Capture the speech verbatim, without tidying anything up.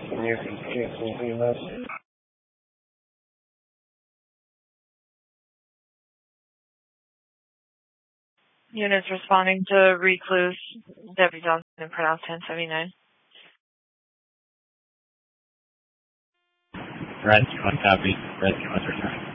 Can you cancel the message? Units responding to Recluse, Deputy Johnson, pronounced ten seventy-nine. Red, one copy. Red, one return.